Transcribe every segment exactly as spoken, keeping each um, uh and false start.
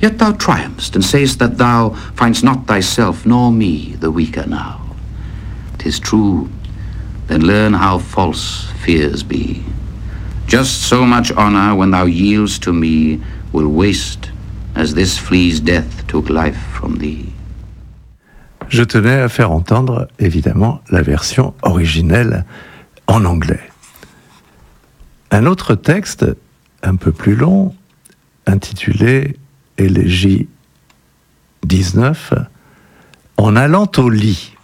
Yet thou triumph'st, and say'st that thou find'st not thyself nor me the weaker now. 'Tis true, then learn how false fears be. Just so much honor when thou yield'st to me will waste as this flea's death took life from thee. Je tenais à faire entendre, évidemment, la version originelle en anglais. Un autre texte, un peu plus long, intitulé Élégie dix-neuf, En allant au lit.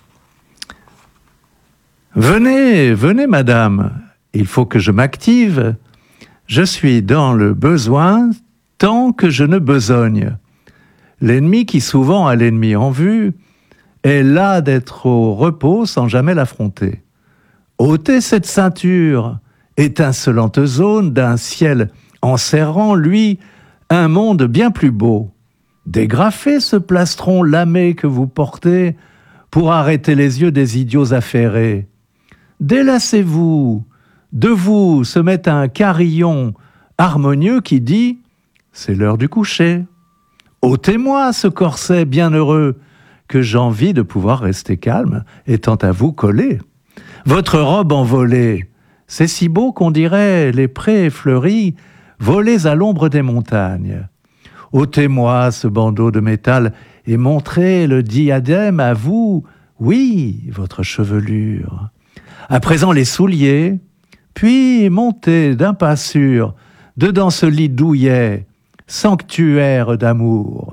Venez, venez, madame, il faut que je m'active. Je suis dans le besoin tant que je ne besogne. L'ennemi qui souvent a l'ennemi en vue est là d'être au repos sans jamais l'affronter. Ôtez cette ceinture, étincelante zone d'un ciel enserrant, lui, un monde bien plus beau. Dégrafez ce plastron lamé que vous portez pour arrêter les yeux des idiots affairés. Délassez-vous, de vous se met un carillon harmonieux qui dit « c'est l'heure du coucher ». Ôtez-moi ce corset bienheureux que j'envie de pouvoir rester calme, étant à vous collé. Votre robe envolée, c'est si beau qu'on dirait les prés fleuris volés à l'ombre des montagnes. Ôtez-moi ce bandeau de métal et montrez le diadème à vous, oui, votre chevelure. À présent les souliers, puis montez d'un pas sûr dedans ce lit douillet, sanctuaire d'amour.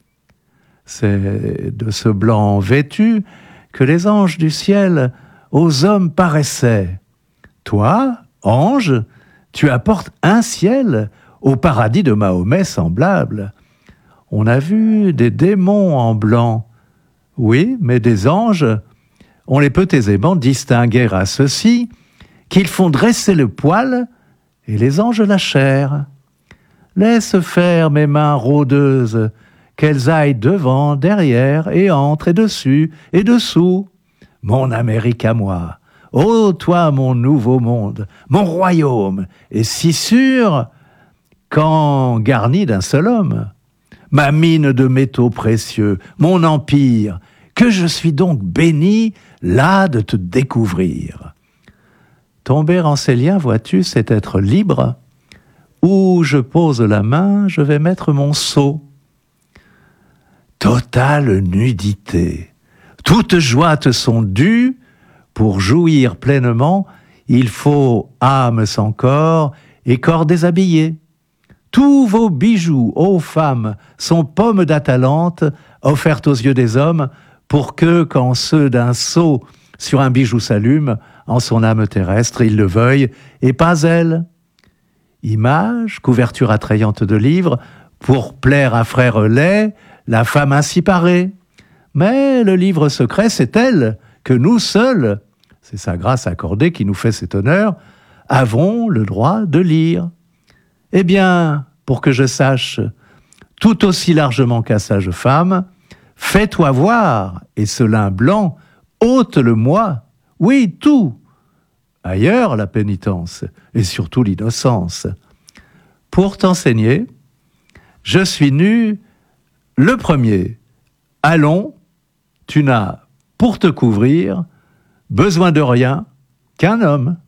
C'est de ce blanc vêtu que les anges du ciel aux hommes paraissaient. Toi, ange, tu apportes un ciel au paradis de Mahomet semblable. On a vu des démons en blanc. Oui, mais des anges, on les peut aisément distinguer à ceux-ci qu'ils font dresser le poil et les anges la chair. Laisse faire mes mains rôdeuses, qu'elles aillent devant, derrière, et entre, et dessus, et dessous. Mon Amérique à moi, ô toi mon nouveau monde, mon royaume, est si sûr qu'en garni d'un seul homme. Ma mine de métaux précieux, mon empire, que je suis donc béni, là de te découvrir. Tomber en ces liens, vois-tu, c'est être libre. Où je pose la main, je vais mettre mon sceau. Totale nudité. Toutes joies te sont dues. Pour jouir pleinement, il faut âme sans corps et corps déshabillé. Tous vos bijoux, ô femmes, sont pommes d'Atalante offertes aux yeux des hommes pour que, quand ceux d'un sceau sur un bijou s'allument, en son âme terrestre, il le veuille, et pas elle. Image, couverture attrayante de livres, pour plaire à frère laid, la femme ainsi parée. Mais le livre secret, c'est elle que nous seuls, c'est sa grâce accordée qui nous fait cet honneur, avons le droit de lire. Eh bien, pour que je sache, tout aussi largement qu'à sage femme, fais-toi voir, et ce lin blanc, ôte-le-moi, oui, tout. Ailleurs, la pénitence, et surtout l'innocence. Pour t'enseigner, je suis nu, le premier. Allons, tu n'as, pour te couvrir, besoin de rien qu'un homme.